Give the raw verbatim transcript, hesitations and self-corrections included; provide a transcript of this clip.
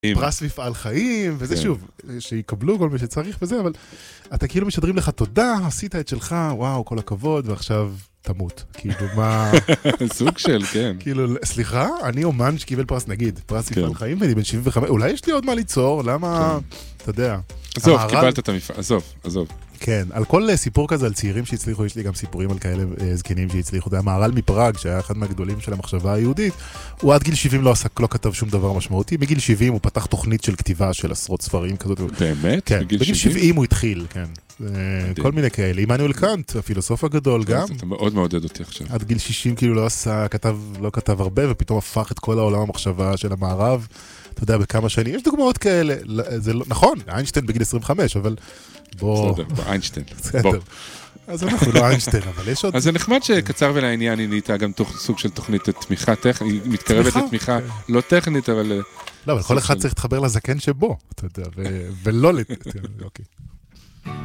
פרס מפעל חיים, וזה שוב, שיקבלו כל מי שצריך וזה, אבל אתה כאילו משדרים לך תודה, עשית את שלך, וואו, כל הכבוד, ועכשיו תמות. כאילו, מה... סוג של, כן. כאילו, סליחה, אני אומן שקיבל פרס, נגיד, פרס מפעל חיים, ואני בן שבעים וחמש, אולי יש לי עוד מה ליצור, למה, אתה יודע. עזוב, קיבלת את המפעל, עזוב, עזוב. כן, על כל סיפור כזה, על צעירים שהצליחו, יש לי גם סיפורים על כאלה זקנים שהצליחו. זה המהר"ל מפראג, שהיה אחד מהגדולים של המחשבה היהודית, הוא עד גיל שבעים לא עסק, לא כתב שום דבר משמעותי. מגיל שבעים הוא פתח תוכנית של כתיבה של עשרות ספרים כזאת. באמת? כן, בגיל שבעים הוא התחיל, כן. כל מיני כאלה. עמנואל קאנט, הפילוסוף הגדול גם. אתה מאוד מעודד אותי עכשיו. עד גיל שישים כאילו לא עשה, כתב, לא כתב הרבה, ופתאום הפך את כל העולם המחשבה של המערב. אתה יודע, בכמה שנים. יש דוגמאות כאלה. זה לא, נכון, איינשטיין בגיל עשרים וחמש, אבל בוא... בסדר, איינשטיין. בסדר. אז אנחנו לא איינשטיין, אבל יש עוד... אז זה נחמד שקצר ולעניין היא נהייתה גם סוג של תוכנית תמיכה טכנית, היא מתקרבת לתמיכה לא טכנית, אבל... לא, אבל כל אחד צריך להתחבר לזקן שבו, אתה יודע, ולא... אוקיי.